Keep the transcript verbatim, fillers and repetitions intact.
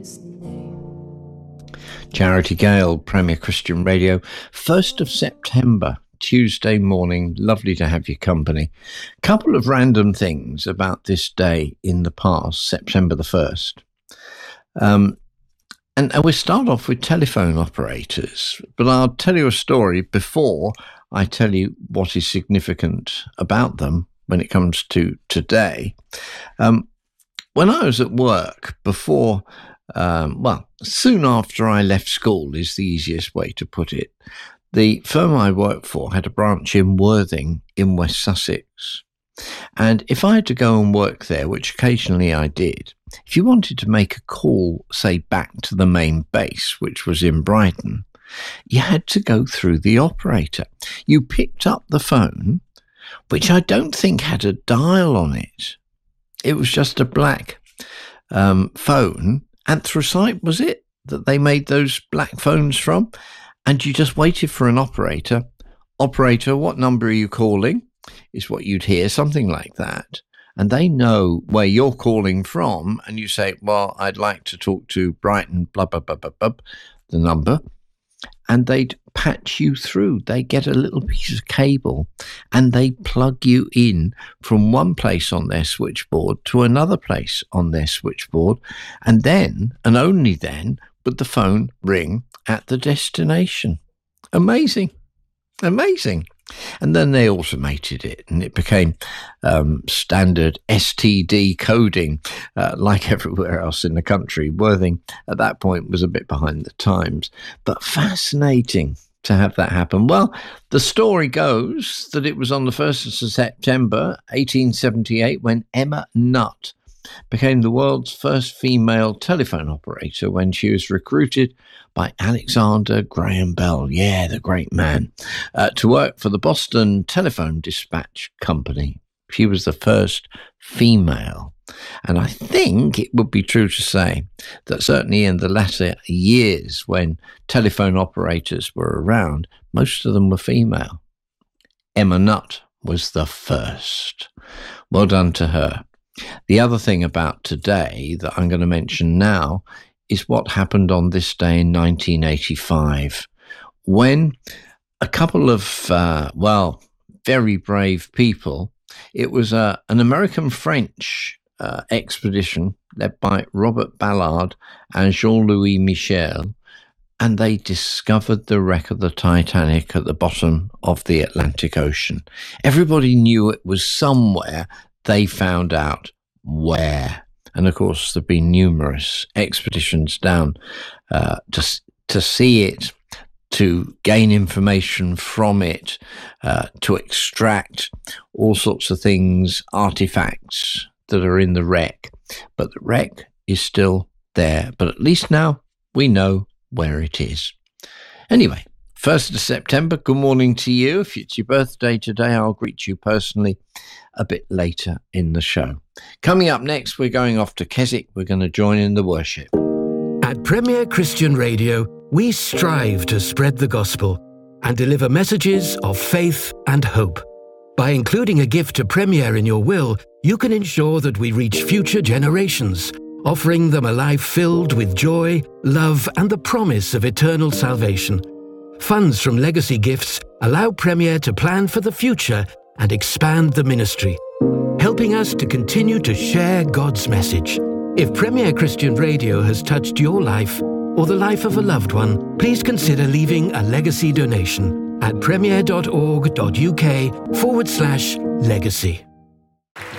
Charity Gale, Premier Christian Radio, first of September, Tuesday morning. Lovely to have your company. Couple of random things about this day in the past, September the first. Um, and, and we'll start off with telephone operators, but I'll tell you a story before I tell you what is significant about them when it comes to today. Um, when I was at work before... Um, well, soon after I left school is the easiest way to put it. The firm I worked for had a branch in Worthing in West Sussex. And if I had to go and work there, which occasionally I did, if you wanted to make a call, say, back to the main base, which was in Brighton, you had to go through the operator. You picked up the phone, which I don't think had a dial on it. It was just a black um, phone. Anthracite, was it, that they made those black phones from? And you just waited for an operator. Operator, what number are you calling? Is what you'd hear, something like that. And they know where you're calling from. And you say, well, I'd like to talk to Brighton, blah, blah, blah, blah, blah, the number. And they'd patch you through. They get a little piece of cable and they plug you in from one place on their switchboard to another place on their switchboard. And then, and only then, would the phone ring at the destination. Amazing. Amazing. And then they automated it and it became um, standard S T D coding, uh, like everywhere else in the country. Worthing at that point was a bit behind the times, but fascinating to have that happen. Well, the story goes that it was on the first of September, eighteen seventy-eight, when Emma Nutt became the world's first female telephone operator when she was recruited by Alexander Graham Bell, yeah, the great man, uh, to work for the Boston Telephone Dispatch Company. She was the first female. And I think it would be true to say that certainly in the latter years when telephone operators were around, most of them were female. Emma Nutt was the first. Well done to her. The other thing about today that I'm going to mention now is what happened on this day in nineteen eighty-five, when a couple of, uh, well, very brave people, it was uh, an American-French uh, expedition led by Robert Ballard and Jean-Louis Michel, and they discovered the wreck of the Titanic at the bottom of the Atlantic Ocean. Everybody knew it was somewhere. They found out where. And of course, there have been numerous expeditions down uh, to, to see it, to gain information from it, uh, to extract all sorts of things, artifacts that are in the wreck. But the wreck is still there. But at least now we know where it is. Anyway, first of September, good morning to you. If it's your birthday today, I'll greet you personally a bit later in the show. Coming up next, we're going off to Keswick. We're going to join in the worship. At Premier Christian Radio, we strive to spread the gospel and deliver messages of faith and hope. By including a gift to Premier in your will, you can ensure that we reach future generations, offering them a life filled with joy, love, and the promise of eternal salvation. Funds from legacy gifts allow Premier to plan for the future and expand the ministry, helping us to continue to share God's message. If Premier Christian Radio has touched your life or the life of a loved one, please consider leaving a legacy donation at premier.org.uk forward slash legacy.